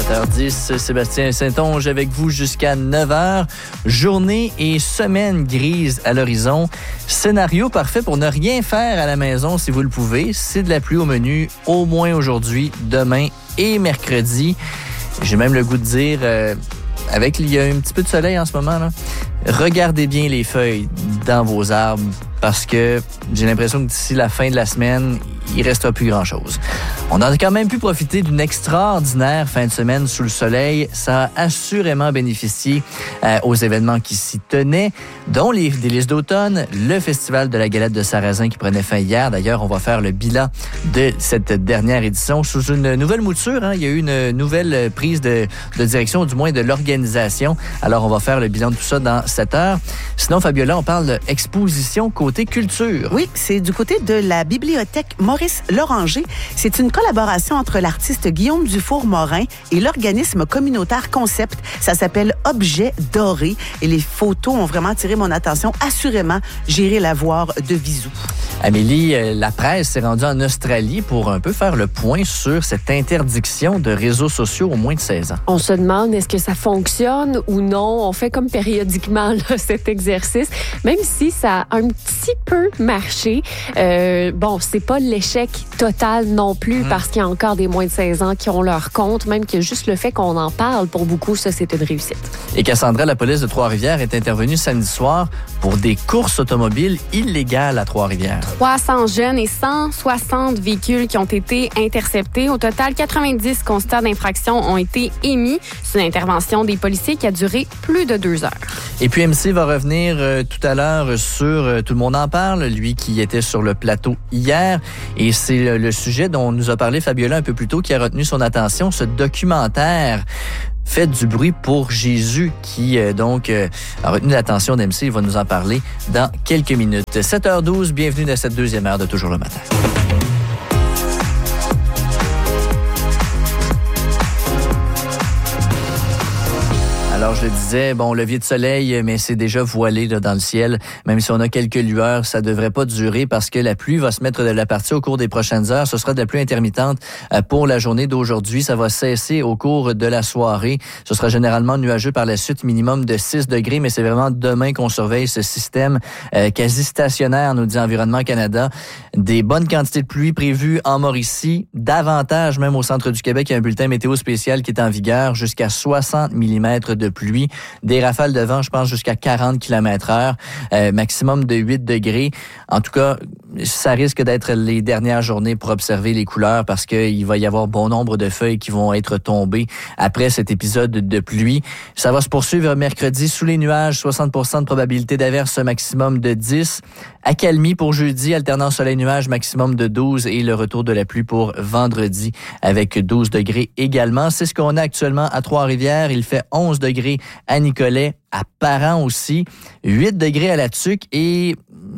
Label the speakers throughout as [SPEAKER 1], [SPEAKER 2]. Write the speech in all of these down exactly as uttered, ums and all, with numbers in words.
[SPEAKER 1] sept heures dix, Sébastien Saint-Onge avec vous jusqu'à neuf heures. Journée et semaine grise à l'horizon. Scénario parfait pour ne rien faire à la maison si vous le pouvez. C'est de la pluie au menu, au moins aujourd'hui, demain et mercredi. J'ai même le goût de dire, euh, avec il y a un petit peu de soleil en ce moment, là, regardez bien les feuilles dans vos arbres parce que j'ai l'impression que d'ici la fin de la semaine, il restera plus grand-chose. On a quand même pu profiter d'une extraordinaire fin de semaine sous le soleil. Ça a assurément bénéficié euh, aux événements qui s'y tenaient, dont les délices d'automne, le festival de la galette de sarrasin qui prenait fin hier. D'ailleurs, on va faire le bilan de cette dernière édition sous une nouvelle mouture. Hein. Il y a eu une nouvelle prise de, de direction, du moins de l'organisation. Alors, on va faire le bilan de tout ça dans sept heures. Sinon, Fabiola, on parle d'exposition côté culture.
[SPEAKER 2] Oui, c'est du côté de la bibliothèque Maurice Loranger. C'est une collaboration entre l'artiste Guillaume Dufour-Morin et l'organisme communautaire Concept. Ça s'appelle Objet doré et les photos ont vraiment attiré mon attention. Assurément, j'irai la voir de visu.
[SPEAKER 1] Amélie, la presse s'est rendue en Australie pour un peu faire le point sur cette interdiction de réseaux sociaux aux moins de seize ans.
[SPEAKER 3] On se demande est-ce que ça fonctionne ou non. On fait comme périodiquement là, cet exercice, même si ça a un petit peu marché. Euh, bon, c'est pas l'échec total non plus, mmh. parce qu'il y a encore des moins de seize ans qui ont leur compte, même que juste le fait qu'on en parle, pour beaucoup, ça, c'est une réussite.
[SPEAKER 1] Et Cassandra, la police de Trois-Rivières, est intervenue samedi soir pour des courses automobiles illégales à Trois-Rivières.
[SPEAKER 4] trois cents jeunes et cent soixante véhicules qui ont été interceptés. Au total, quatre-vingt-dix constats d'infraction ont été émis. C'est une intervention des policiers qui a duré plus de deux heures.
[SPEAKER 1] Et puis M C va revenir euh, tout à l'heure sur euh, Tout le monde en parle, lui qui était sur le plateau hier. Et c'est le, le sujet dont nous a parlé Fabiola un peu plus tôt qui a retenu son attention, ce documentaire Faites du bruit pour Jésus qui euh, donc euh, a retenu l'attention d'M C. Il va nous en parler dans quelques minutes. sept heures douze, bienvenue dans cette deuxième heure de Toujours le matin. Alors, je le disais, bon, levier de soleil, mais c'est déjà voilé là, dans le ciel. Même si on a quelques lueurs, ça devrait pas durer parce que la pluie va se mettre de la partie au cours des prochaines heures. Ce sera de la pluie intermittente pour la journée d'aujourd'hui. Ça va cesser au cours de la soirée. Ce sera généralement nuageux par la suite, minimum de six degrés, mais c'est vraiment demain qu'on surveille ce système euh, quasi stationnaire, nous dit Environnement Canada. Des bonnes quantités de pluie prévues en Mauricie, davantage même au centre du Québec. Il y a un bulletin météo spécial qui est en vigueur, jusqu'à soixante millimètres de pluie, des rafales de vent, je pense, jusqu'à quarante kilomètres heure, euh, maximum de huit degrés. En tout cas, ça risque d'être les dernières journées pour observer les couleurs parce qu'il va y avoir bon nombre de feuilles qui vont être tombées après cet épisode de pluie. Ça va se poursuivre mercredi sous les nuages, soixante pour cent de probabilité d'averse, maximum de dix. Accalmie pour jeudi, alternant soleil-nuage, maximum de douze et le retour de la pluie pour vendredi avec douze degrés également. C'est ce qu'on a actuellement à Trois-Rivières. Il fait onze degrés à Nicolet, à Parent aussi, huit degrés à La Tuque et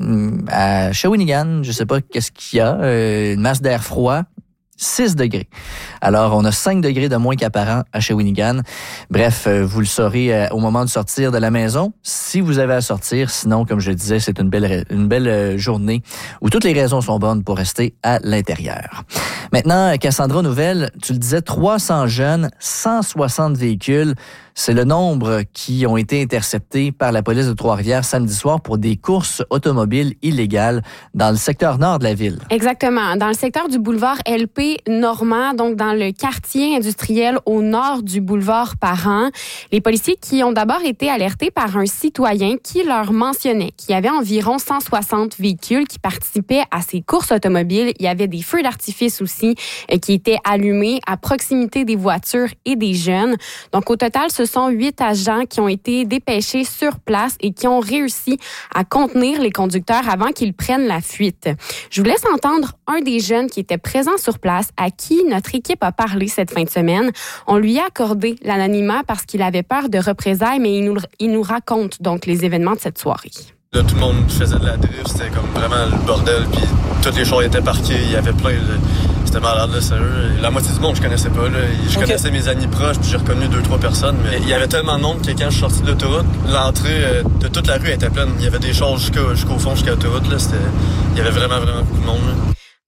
[SPEAKER 1] à Shawinigan, je sais pas qu'est-ce qu'il y a, euh, une masse d'air froid, six degrés. Alors, on a cinq degrés de moins qu'à Parent à Shawinigan. Bref, euh, vous le saurez euh, au moment de sortir de la maison, si vous avez à sortir. Sinon, comme je le disais, c'est une belle, une belle euh, journée où toutes les raisons sont bonnes pour rester à l'intérieur. Maintenant, Cassandra Nouvelle, tu le disais, trois cents jeunes, cent soixante véhicules. C'est le nombre qui ont été interceptés par la police de Trois-Rivières samedi soir pour des courses automobiles illégales dans le secteur nord de la ville.
[SPEAKER 4] Exactement. Dans le secteur du boulevard L P Normand, donc dans le quartier industriel au nord du boulevard Parent. Les policiers qui ont d'abord été alertés par un citoyen qui leur mentionnait qu'il y avait environ cent soixante véhicules qui participaient à ces courses automobiles. Il y avait des feux d'artifice aussi euh, qui étaient allumés à proximité des voitures et des jeunes. Donc au total, ce sont huit agents qui ont été dépêchés sur place et qui ont réussi à contenir les conducteurs avant qu'ils prennent la fuite. Je vous laisse entendre un des jeunes qui était présent sur place, à qui notre équipe a parlé cette fin de semaine. On lui a accordé l'anonymat parce qu'il avait peur de représailles, mais il nous, il nous raconte donc les événements de cette soirée.
[SPEAKER 5] Là, tout le monde faisait de la drift, c'était comme vraiment le bordel, puis toutes les chars étaient parqués, il y avait plein de... C'était malade, là, sérieux. La moitié du monde, je connaissais pas, là. Je okay. connaissais mes amis proches, puis j'ai reconnu deux, trois personnes, mais il y avait tellement de monde que quand je suis sorti de l'autoroute, l'entrée de toute la rue était pleine. Il y avait des chars jusqu'au, jusqu'au fond, jusqu'à l'autoroute, là. C'était... Il y avait vraiment, vraiment beaucoup de monde, là.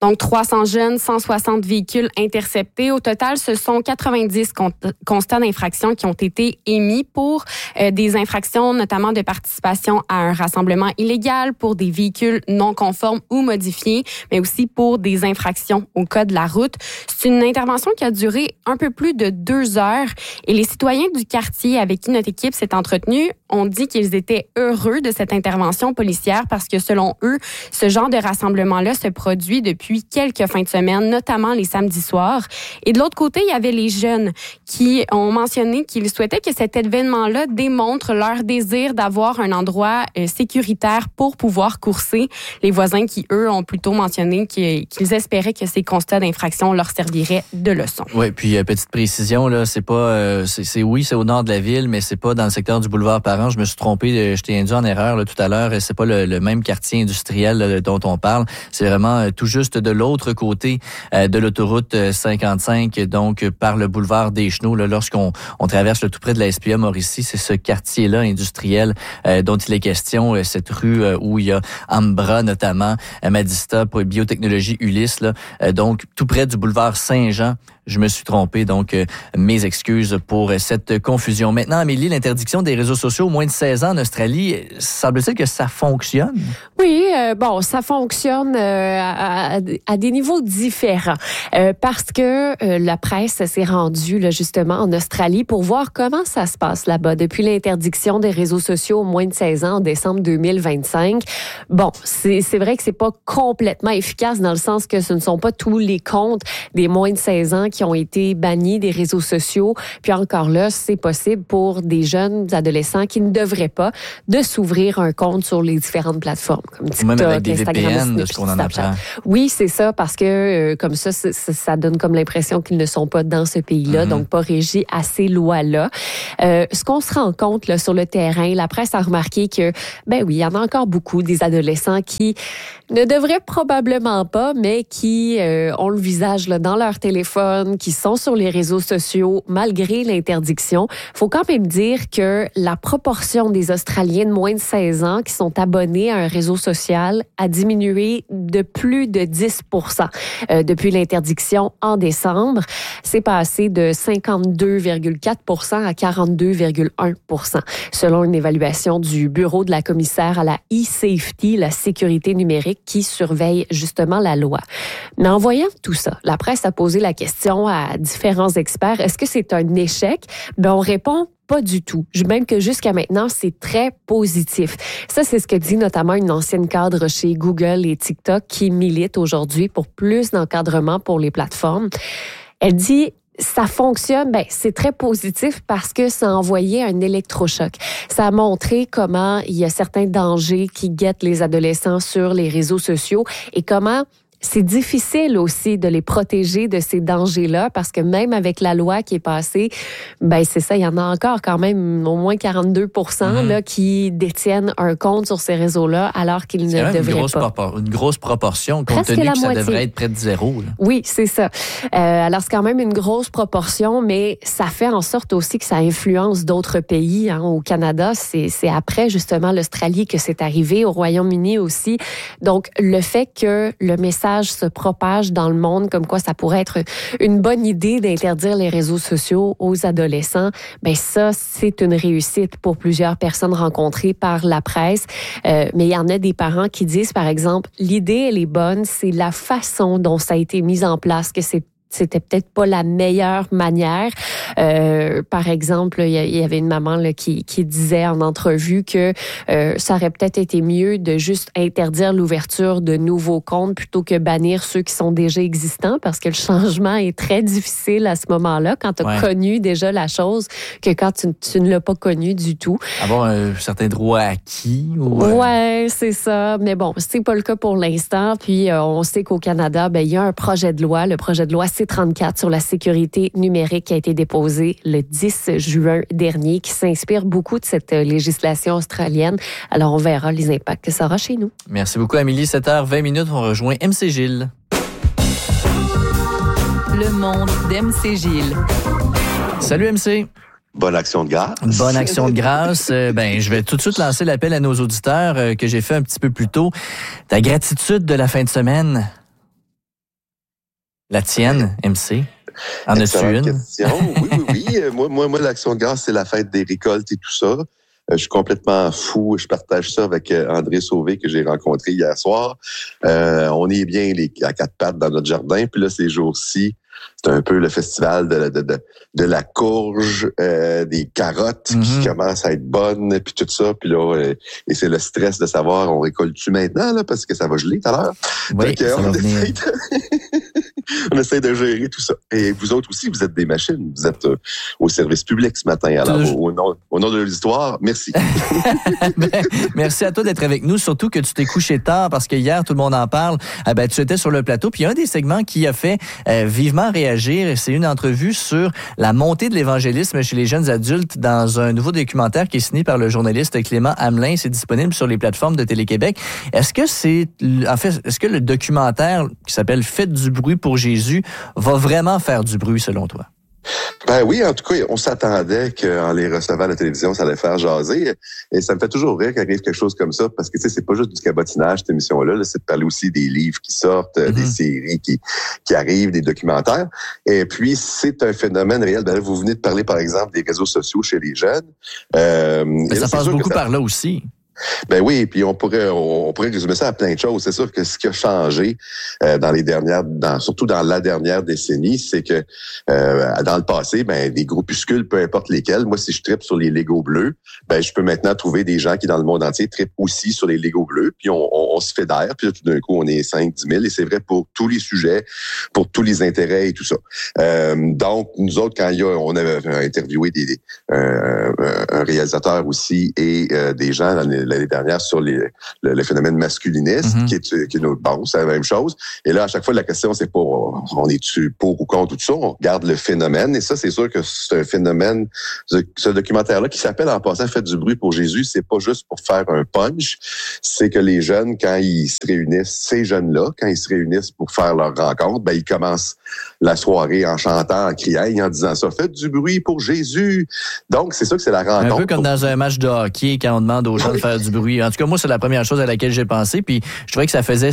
[SPEAKER 4] Donc, trois cents jeunes, cent soixante véhicules interceptés. Au total, ce sont quatre-vingt-dix con- constats d'infraction qui ont été émis pour euh, des infractions, notamment de participation à un rassemblement illégal, pour des véhicules non conformes ou modifiés, mais aussi pour des infractions au code de la route. C'est une intervention qui a duré un peu plus de deux heures et les citoyens du quartier avec qui notre équipe s'est entretenue ont dit qu'ils étaient heureux de cette intervention policière parce que selon eux, ce genre de rassemblement-là se produit depuis quelques fins de semaine, notamment les samedis soirs. Et de l'autre côté, il y avait les jeunes qui ont mentionné qu'ils souhaitaient que cet événement-là démontre leur désir d'avoir un endroit euh, sécuritaire pour pouvoir courser. Les voisins qui, eux, ont plutôt mentionné qu'ils, qu'ils espéraient que ces constats d'infraction leur serviraient de leçon.
[SPEAKER 1] Oui, puis euh, petite précision, là, c'est pas, euh, c'est, c'est oui, c'est au nord de la ville, mais c'est pas dans le secteur du boulevard Parent. Je me suis trompé, je t'ai induit en erreur là, tout à l'heure. C'est pas le, le même quartier industriel là, dont on parle. C'est vraiment euh, tout juste de l'autre côté euh, de l'autoroute cinquante-cinq, donc par le boulevard des Chenaux. Là, lorsqu'on on traverse là, tout près de la S P A Mauricie, c'est ce quartier-là industriel euh, dont il est question. Euh, cette rue euh, où il y a Ambra notamment, euh, Madista, Biotechnologie Ulysse. Là, euh, donc tout près du boulevard Saint-Jean. Je me suis trompé, donc euh, mes excuses pour euh, cette confusion. Maintenant, Amélie, l'interdiction des réseaux sociaux aux moins de seize ans en Australie, semble-t-il que ça fonctionne?
[SPEAKER 3] Oui, euh, bon, ça fonctionne euh, à, à des niveaux différents euh, parce que euh, la presse s'est rendue là, justement en Australie pour voir comment ça se passe là-bas depuis l'interdiction des réseaux sociaux aux moins de seize ans en décembre deux mille vingt-cinq. Bon, c'est, c'est vrai que c'est pas complètement efficace dans le sens que ce ne sont pas tous les comptes des moins de seize ans qui ont été bannis des réseaux sociaux. Puis encore là, c'est possible pour des jeunes adolescents qui ne devraient pas de s'ouvrir un compte sur les différentes plateformes comme TikTok,
[SPEAKER 1] même avec des
[SPEAKER 3] Instagram,
[SPEAKER 1] V P N,
[SPEAKER 3] Snapchat,
[SPEAKER 1] de ce qu'on en
[SPEAKER 3] Snapchat.
[SPEAKER 1] apprend.
[SPEAKER 3] Oui, c'est ça, parce que euh, comme ça, ça, ça donne comme l'impression qu'ils ne sont pas dans ce pays-là, mm-hmm. donc pas régis à ces lois-là. Euh, ce qu'on se rend compte là, sur le terrain, la presse a remarqué que, ben oui, il y en a encore beaucoup des adolescents qui ne devraient probablement pas, mais qui euh, ont le visage là, dans leur téléphone, qui sont sur les réseaux sociaux malgré l'interdiction. Il faut quand même dire que la proportion des Australiens de moins de seize ans qui sont abonnés à un réseau social a diminué de plus de dix pour cent euh, depuis l'interdiction en décembre. C'est passé de cinquante-deux virgule quatre pour cent à quarante-deux virgule un pour cent selon une évaluation du bureau de la commissaire à la e-safety, la sécurité numérique, qui surveille justement la loi. Mais en voyant tout ça, la presse a posé la question à différents experts. Est-ce que c'est un échec? Ben, on répond pas du tout. Même que jusqu'à maintenant, c'est très positif. Ça, c'est ce que dit notamment une ancienne cadre chez Google et TikTok qui milite aujourd'hui pour plus d'encadrement pour les plateformes. Elle dit... Ça fonctionne, ben c'est très positif parce que ça a envoyé un électrochoc. Ça a montré comment il y a certains dangers qui guettent les adolescents sur les réseaux sociaux et comment c'est difficile aussi de les protéger de ces dangers-là parce que même avec la loi qui est passée, ben c'est ça, il y en a encore quand même au moins quarante-deux pour cent mmh. là, qui détiennent un compte sur ces réseaux-là alors qu'ils c'est ne devraient
[SPEAKER 1] une grosse
[SPEAKER 3] pas.
[SPEAKER 1] Propor- une grosse proportion, compte
[SPEAKER 3] Presque
[SPEAKER 1] tenu
[SPEAKER 3] la
[SPEAKER 1] que ça
[SPEAKER 3] moitié.
[SPEAKER 1] devrait être près de zéro. Là.
[SPEAKER 3] Oui, c'est ça. Euh, alors, c'est quand même une grosse proportion, mais ça fait en sorte aussi que ça influence d'autres pays. Hein. Au Canada, c'est, c'est après justement l'Australie que c'est arrivé, au Royaume-Uni aussi. Donc, le fait que le message se propage dans le monde, comme quoi ça pourrait être une bonne idée d'interdire les réseaux sociaux aux adolescents, ben ça, c'est une réussite pour plusieurs personnes rencontrées par la presse. Euh, mais il y en a des parents qui disent, par exemple, l'idée, elle est bonne, c'est la façon dont ça a été mis en place, que c'est c'était peut-être pas la meilleure manière. Euh, par exemple, il y avait une maman là, qui, qui disait en entrevue que euh, ça aurait peut-être été mieux de juste interdire l'ouverture de nouveaux comptes plutôt que bannir ceux qui sont déjà existants parce que le changement est très difficile à ce moment-là quand tu as ouais. connu déjà la chose que quand tu, tu ne l'as pas connu du tout.
[SPEAKER 1] Avoir un certain droit acquis. Ou...
[SPEAKER 3] Ouais, c'est ça. Mais bon, c'est pas le cas pour l'instant. Puis euh, on sait qu'au Canada, ben il y a un projet de loi, le projet de loi C trente-quatre sur la sécurité numérique qui a été déposé le dix juin dernier, qui s'inspire beaucoup de cette législation australienne. Alors, on verra les impacts que ça aura chez nous.
[SPEAKER 1] Merci beaucoup, Amélie. sept heures vingt minutes, on rejoint M C Gilles.
[SPEAKER 6] Le monde d'M C Gilles.
[SPEAKER 1] Salut, M C.
[SPEAKER 7] Bonne action de grâce.
[SPEAKER 1] Bonne action de grâce. Euh, ben, je vais tout de suite lancer l'appel à nos auditeurs euh, que j'ai fait un petit peu plus tôt. Ta gratitude de la fin de semaine. La tienne, M C? En as-tu une?
[SPEAKER 7] Question. Oui, oui, oui. moi, moi, moi, l'Action de grâce, c'est la fête des récoltes et tout ça. Je suis complètement fou. Je partage ça avec André Sauvé que j'ai rencontré hier soir. Euh, on est bien les, à quatre pattes dans notre jardin. Puis là, ces jours-ci, c'est un peu le festival de, de, de, de la courge, euh, des carottes mm-hmm. qui commencent à être bonnes, puis tout ça. Puis là, euh, et c'est le stress de savoir, on récolte-tu maintenant, là, parce que ça va geler tout à l'heure.
[SPEAKER 1] Oui, ça
[SPEAKER 7] on,
[SPEAKER 1] va
[SPEAKER 7] essaie de... on essaie de gérer tout ça. Et vous autres aussi, vous êtes des machines. Vous êtes euh, au service public ce matin. Alors, Toujours. au, au, nom, au nom de l'histoire, merci.
[SPEAKER 1] Merci à toi d'être avec nous, surtout que tu t'es couché tard, parce que hier, tout le monde en parle. Eh ben, tu étais sur le plateau, puis il y a un des segments qui a fait euh, vivement réagir. C'est une entrevue sur la montée de l'évangélisme chez les jeunes adultes dans un nouveau documentaire qui est signé par le journaliste Clément Hamelin. C'est disponible sur les plateformes de Télé-Québec. Est-ce que c'est, en fait, est-ce que le documentaire qui s'appelle Faites du bruit pour Jésus va vraiment faire du bruit selon toi?
[SPEAKER 7] Ben oui, en tout cas, on s'attendait qu'en les recevant à la télévision, ça allait faire jaser. Et ça me fait toujours rire qu'arrive quelque chose comme ça, parce que tu sais, c'est pas juste du cabotinage, cette émission-là, là, c'est de parler aussi des livres qui sortent, mm-hmm. des séries qui qui arrivent, des documentaires. Et puis, c'est un phénomène réel. Ben là, vous venez de parler, par exemple, des réseaux sociaux chez les jeunes. Euh,
[SPEAKER 1] Mais ça passe beaucoup ça... par là aussi.
[SPEAKER 7] Ben oui, puis on pourrait on pourrait résumer ça à plein de choses. C'est sûr que ce qui a changé euh, dans les dernières, dans, surtout dans la dernière décennie, c'est que euh, dans le passé, ben des groupuscules, peu importe lesquels. Moi, si je tripe sur les Legos bleus, ben je peux maintenant trouver des gens qui dans le monde entier trippent aussi sur les Legos bleus. Puis on, on, on se fédère. Puis là, tout d'un coup, on est cinq, dix mille. Et c'est vrai pour tous les sujets, pour tous les intérêts et tout ça. Euh, donc nous autres, quand il y a, on avait interviewé des, des euh, un réalisateur aussi et euh, des gens dans les l'année dernière sur les, le, le phénomène masculiniste, mm-hmm. qui est, qui est bon, c'est la même chose. Et là, à chaque fois, la question, c'est pas on est-tu pour ou contre tout ça, on regarde le phénomène. Et ça, c'est sûr que c'est un phénomène, ce, ce documentaire-là qui s'appelle en passant Faites du bruit pour Jésus, c'est pas juste pour faire un punch, c'est que les jeunes, quand ils se réunissent, ces jeunes-là, quand ils se réunissent pour faire leur rencontre, ben ils commencent la soirée en chantant, en criant et en disant ça. Faites du bruit pour Jésus. Donc, c'est ça que c'est la rencontre.
[SPEAKER 1] Un peu comme dans un match de hockey, quand on demande aux gens de faire du bruit. En tout cas, moi, c'est la première chose à laquelle j'ai pensé. Puis, je trouvais que ça faisait,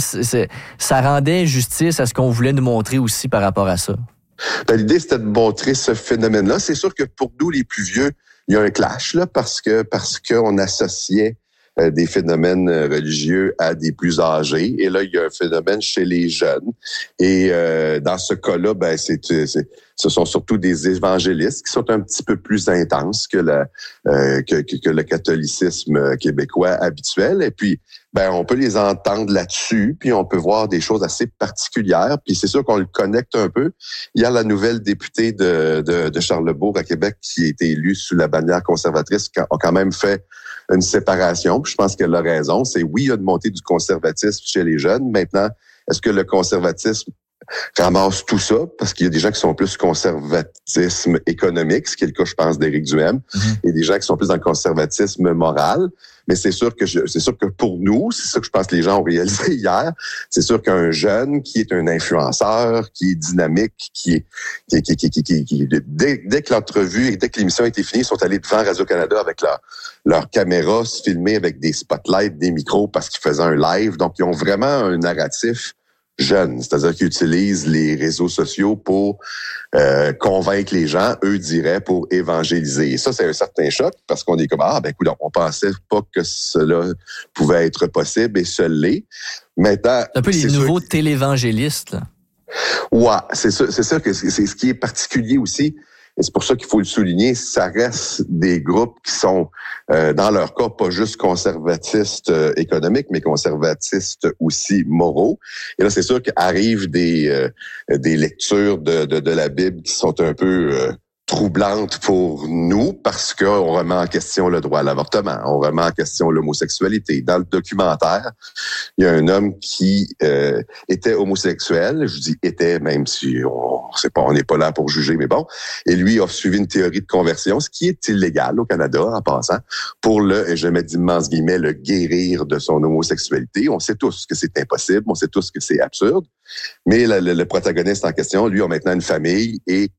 [SPEAKER 1] ça rendait justice à ce qu'on voulait nous montrer aussi par rapport à ça.
[SPEAKER 7] Ben, l'idée, c'était de montrer ce phénomène-là. C'est sûr que pour nous, les plus vieux, il y a un clash, là, parce que, parce qu'on associait euh, des phénomènes religieux à des plus âgés. Et là, il y a un phénomène chez les jeunes. Et euh, dans ce cas-là, ben, c'est, c'est, ce sont surtout des évangélistes qui sont un petit peu plus intenses que, la, euh, que, que, que le catholicisme québécois habituel. Et puis, ben, on peut les entendre là-dessus, puis on peut voir des choses assez particulières. Puis c'est sûr qu'on le connecte un peu. Il y a la nouvelle députée de, de, de Charlesbourg à Québec qui a été élue sous la bannière conservatrice, qui a quand même fait une séparation. Puis je pense qu'elle a raison. C'est oui, il y a une montée du conservatisme chez les jeunes. Maintenant, est-ce que le conservatisme ramasse tout ça, parce qu'il y a des gens qui sont plus conservatisme économique, ce qui est le cas, je pense, d'Éric Duhem, mm-hmm. et des gens qui sont plus dans le conservatisme moral. Mais c'est sûr que je, c'est sûr que pour nous, c'est ça que je pense que les gens ont réalisé hier, c'est sûr qu'un jeune qui est un influenceur, qui est dynamique, qui est, qui, qui, qui, qui, qui, qui dès, dès que l'entrevue et dès que l'émission a été finie, ils sont allés devant Radio-Canada avec leur, leur caméra, se filmer avec des spotlights, des micros, parce qu'ils faisaient un live. Donc, ils ont vraiment un narratif jeunes, c'est-à-dire qu'ils utilisent les réseaux sociaux pour euh, convaincre les gens, eux diraient pour évangéliser. Et ça, c'est un certain choc parce qu'on est comme, ah, ben écoute, on pensait pas que cela pouvait être possible et ce l'est. Maintenant,
[SPEAKER 1] c'est un peu les nouveaux que... télévangélistes, là.
[SPEAKER 7] Ouais, c'est ça, c'est ça que c'est, c'est ce qui est particulier aussi. Et c'est pour ça qu'il faut le souligner, ça reste des groupes qui sont, euh, dans leur cas, pas juste conservatistes euh, économiques, mais conservatistes aussi moraux. Et là, c'est sûr qu'arrivent des euh, des lectures de, de, de la Bible qui sont un peu euh, troublantes pour nous parce qu'on remet en question le droit à l'avortement, on remet en question l'homosexualité. Dans le documentaire, il y a un homme qui euh, était homosexuel, je dis était, même si on sait pas, on n'est pas là pour juger, mais bon, et lui a suivi une théorie de conversion, ce qui est illégal au Canada en passant, pour le, et je mets d'immenses guillemets, le guérir de son homosexualité. On sait tous que c'est impossible, on sait tous que c'est absurde, mais le, le, le protagoniste en question, lui, a maintenant une famille et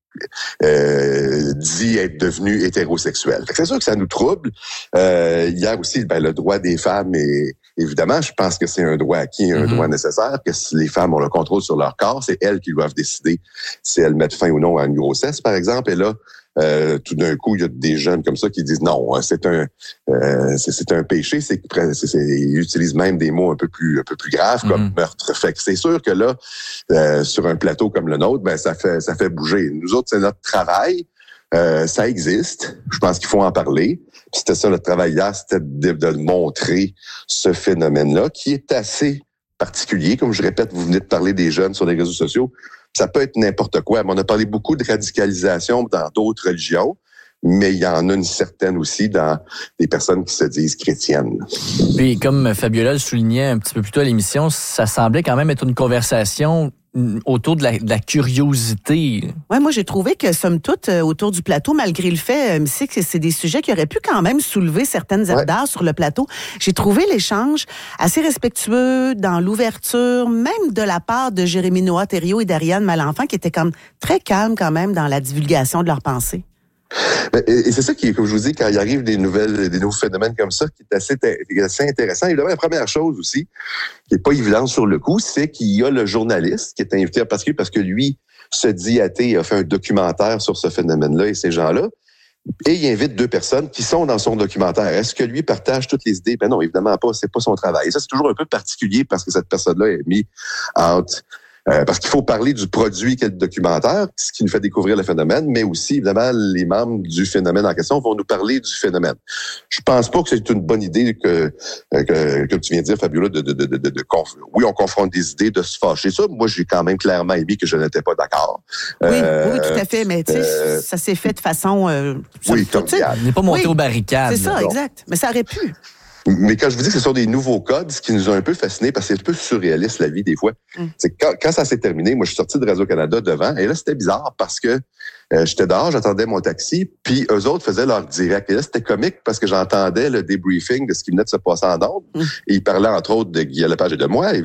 [SPEAKER 7] Euh, dit être devenu hétérosexuel. Fait que c'est sûr que ça nous trouble. Euh, hier aussi, ben, le droit des femmes est, évidemment, je pense que c'est un droit acquis, un mm-hmm. droit nécessaire, que si les femmes ont le contrôle sur leur corps, c'est elles qui doivent décider si elles mettent fin ou non à une grossesse, par exemple. Et là, Euh, tout d'un coup, il y a des jeunes comme ça qui disent non, c'est un euh, c'est, c'est un péché, c'est, c'est, c'est ils utilisent même des mots un peu plus un peu plus graves comme mm-hmm. meurtre. Fait que c'est sûr que là, euh, sur un plateau comme le nôtre, ben ça fait ça fait bouger. Nous autres, c'est notre travail, euh, ça existe. Je pense qu'il faut en parler. Puis c'était ça notre travail hier, c'était de, de montrer ce phénomène-là qui est assez particulier. Comme je répète, vous venez de parler des jeunes sur les réseaux sociaux. Ça peut être n'importe quoi. On a parlé beaucoup de radicalisation dans d'autres religions, mais il y en a une certaine aussi dans des personnes qui se disent chrétiennes.
[SPEAKER 1] Puis, comme Fabiola le soulignait un petit peu plus tôt à l'émission, ça semblait quand même être une conversation autour de la, de la curiosité.
[SPEAKER 2] Oui, moi, j'ai trouvé que, somme toute, autour du plateau, malgré le fait, euh, que c'est des sujets qui auraient pu quand même soulever certaines ardeurs ouais. sur le plateau, j'ai trouvé l'échange assez respectueux dans l'ouverture, même de la part de Jérémy Noah Thériault et d'Ariane Malenfant, qui étaient comme très calmes quand même dans la divulgation de leurs pensées.
[SPEAKER 7] Et c'est ça qui, comme je vous dis, quand il arrive des nouvelles, des nouveaux phénomènes comme ça, qui est assez, assez intéressant. Évidemment, la première chose aussi, qui est pas évidente sur le coup, c'est qu'il y a le journaliste qui est invité en particulier parce que lui se dit athée et a fait un documentaire sur ce phénomène-là et ces gens-là. Et il invite deux personnes qui sont dans son documentaire. Est-ce que lui partage toutes les idées? Ben non, évidemment pas. C'est pas son travail. Et ça, c'est toujours un peu particulier parce que cette personne-là est mise entre Euh, parce qu'il faut parler du produit qu'est le documentaire, ce qui nous fait découvrir le phénomène, mais aussi, évidemment, les membres du phénomène en question vont nous parler du phénomène. Je pense pas que c'est une bonne idée que, que comme tu viens de dire, Fabiola, de, de, de, de, de, de conf... oui, on confronte des idées, de se fâcher. Ça, moi, j'ai quand même clairement émis que je n'étais pas d'accord.
[SPEAKER 2] Oui,
[SPEAKER 7] euh,
[SPEAKER 2] oui, tout à fait, mais tu sais, euh, ça s'est fait de façon... Euh,
[SPEAKER 7] oui, cordiale.
[SPEAKER 1] On n'est pas monté
[SPEAKER 2] oui,
[SPEAKER 1] aux barricades.
[SPEAKER 2] C'est ça,
[SPEAKER 1] là.
[SPEAKER 2] exact. Mais ça aurait pu.
[SPEAKER 7] Mais quand je vous dis que ce sont des nouveaux codes, ce qui nous a un peu fascinés, parce que c'est un peu surréaliste la vie des fois, mm. c'est que quand, quand ça s'est terminé, moi je suis sorti de Radio-Canada devant, et là c'était bizarre parce que euh, j'étais dehors, j'attendais mon taxi, puis eux autres faisaient leur direct. Et là c'était comique parce que j'entendais le débriefing de ce qui venait de se passer en ordre, mm. et ils parlaient entre autres de Guy Lepage et de moi,